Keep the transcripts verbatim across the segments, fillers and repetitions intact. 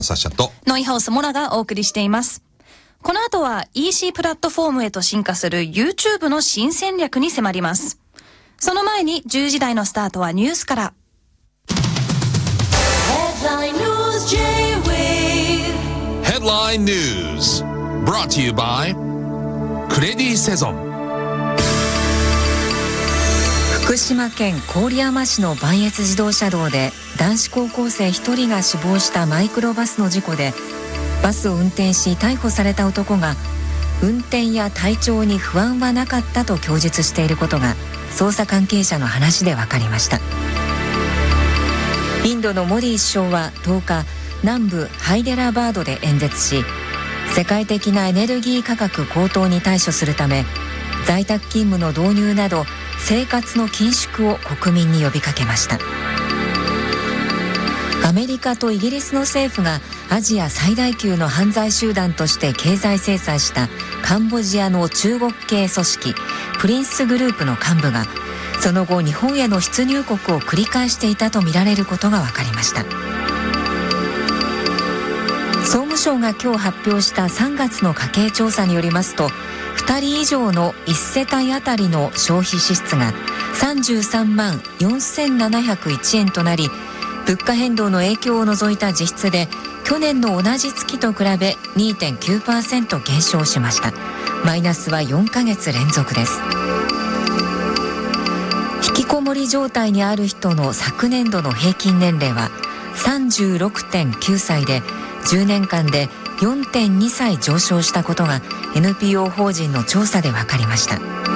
サッシャとノイハウスモラがお送りしています。この後は イーシー プラットフォームへと進化する YouTube の新戦略に迫ります。その前にじゅうじ台のスタートはニュースから。 Headline News J-Wave Headline News Brought to you by クレディセゾン。 福島県郡山市の磐越自動車道で男子高校生ひとりが死亡したマイクロバスの事故で、バスを運転し逮捕された男が運転や体調に不安はなかったと供述していることが捜査関係者の話で分かりました。インドのモディ首相はとおか、南部ハイデラバードで演説し、世界的なエネルギー価格高騰に対処するため在宅勤務の導入など生活の緊縮を国民に呼びかけました。アメリカとイギリスの政府がアジア最大級の犯罪集団として経済制裁したカンボジアの中国系組織プリンスグループの幹部がその後日本への出入国を繰り返していたとみられることが分かりました。総務省が今日発表したさんがつの家計調査によりますと、ふたり以上のいち世帯あたりの消費支出がさんじゅうさんまんよんせんななひゃくいちえんとなり、物価変動の影響を除いた実質で去年の同じ月と比べ にてんきゅうパーセント 減少しました。マイナスはよんかげつ連続です。引きこもり状態にある人の昨年度の平均年齢は さんじゅうろくてんきゅうさいで、じゅうねんかんで よんてんにさい上昇したことが エヌピーオー 法人の調査で分かりました。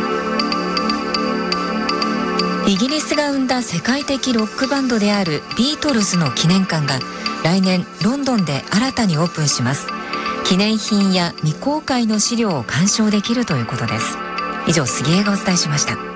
イギリスが生んだ世界的ロックバンドであるビートルズの記念館が来年ロンドンで新たにオープンします。記念品や未公開の資料を鑑賞できるということです。以上、杉江がお伝えしました。